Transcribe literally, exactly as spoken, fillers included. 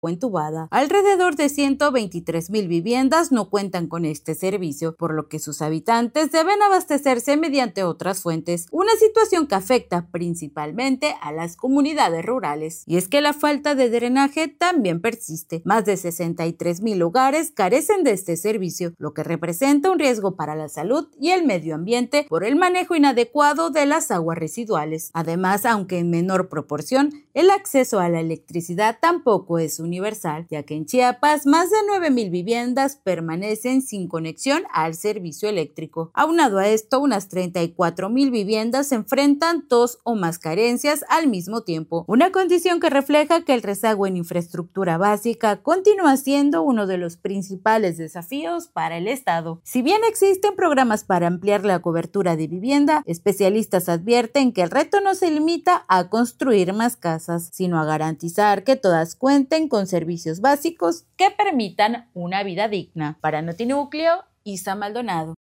entubada. Alrededor de ciento veintitrés mil viviendas no cuentan con este servicio, por lo que sus habitantes deben abastecerse mediante otras fuentes, una situación que afecta principalmente a las comunidades rurales. Y es que la falta de drenaje también persiste. Más de sesenta y tres mil hogares carecen de este servicio, lo que representa un riesgo para la salud y el medio ambiente por el manejo inadecuado de las aguas residuales. Además, aunque en menor proporción, el acceso a la electricidad tampoco es universal, ya que en Chiapas más de nueve mil viviendas permanecen sin conexión al servicio eléctrico. Aunado a esto, unas treinta y cuatro mil viviendas enfrentan dos o más carencias al mismo tiempo, una condición que refleja que el rezago en infraestructura básica continúa siendo uno de los principales desafíos para el Estado. Si bien existen programas para ampliar la cobertura de vivienda, especialistas advierten que el reto no se limita a construir más casas, sino a garantizar que todas cuenten con servicios básicos que permitan una vida digna. Para Notinúcleo, Isa Maldonado.